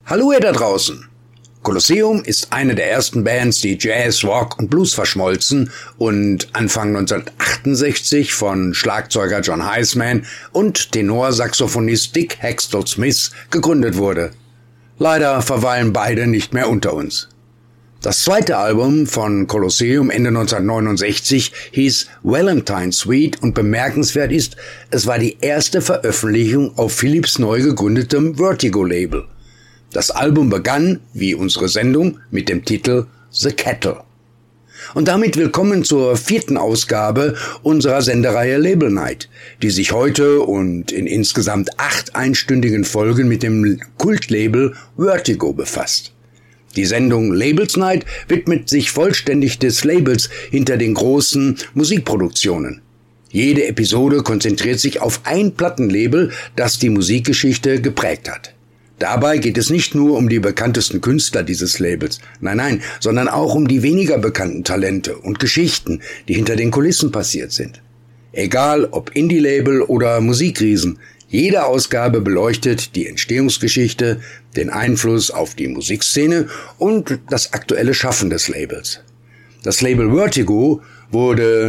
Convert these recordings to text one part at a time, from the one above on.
Hallo ihr da draußen! Colosseum ist eine der ersten Bands, die Jazz, Rock und Blues verschmolzen und Anfang 1968 von Schlagzeuger John Heisman und Tenorsaxophonist Dick Hextall Smith gegründet wurde. Leider verweilen beide nicht mehr unter uns. Das zweite Album von Colosseum Ende 1969 hieß Valentine Suite und bemerkenswert ist, es war die erste Veröffentlichung auf Philips neu gegründetem Vertigo-Label. Das Album begann, wie unsere Sendung, mit dem Titel The Kettle. Und damit willkommen zur 4. Ausgabe unserer Sendereihe Label Night, die sich heute und in insgesamt 8 einstündigen Folgen mit dem Kultlabel Vertigo befasst. Die Sendung Labels Night widmet sich vollständig des Labels hinter den großen Musikproduktionen. Jede Episode konzentriert sich auf ein Plattenlabel, das die Musikgeschichte geprägt hat. Dabei geht es nicht nur um die bekanntesten Künstler dieses Labels, nein, sondern auch um die weniger bekannten Talente und Geschichten, die hinter den Kulissen passiert sind. Egal ob Indie-Label oder Musikriesen, jede Ausgabe beleuchtet die Entstehungsgeschichte, den Einfluss auf die Musikszene und das aktuelle Schaffen des Labels. Das Label Vertigo wurde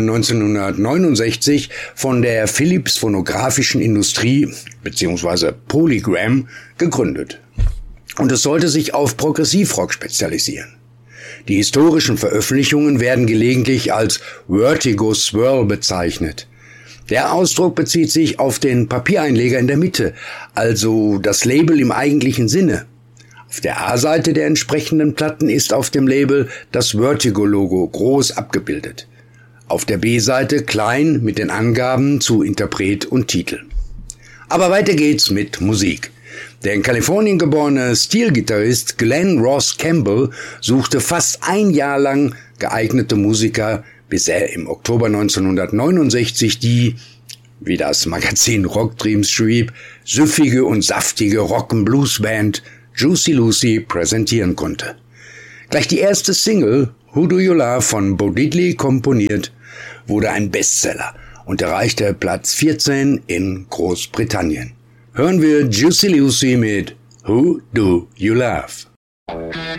1969 von der Philips Phonografischen Industrie bzw. Polygram gegründet. Und es sollte sich auf Progressivrock spezialisieren. Die historischen Veröffentlichungen werden gelegentlich als Vertigo Swirl bezeichnet. Der Ausdruck bezieht sich auf den Papiereinleger in der Mitte, also das Label im eigentlichen Sinne. Auf der A-Seite der entsprechenden Platten ist auf dem Label das Vertigo-Logo groß abgebildet. Auf der B-Seite klein mit den Angaben zu Interpret und Titel. Aber weiter geht's mit Musik. Der in Kalifornien geborene Steel-Gitarrist Glenn Ross Campbell suchte fast ein Jahr lang geeignete Musiker, bis er im Oktober 1969 die, wie das Magazin Rock Dreams schrieb, süffige und saftige Rock'n'Blues-Band Juicy Lucy präsentieren konnte. Gleich die erste Single, Who Do You Love, von Bo Diddley komponiert, wurde ein Bestseller und erreichte Platz 14 in Großbritannien. Hören wir Juicy Lucy mit Who Do You Love?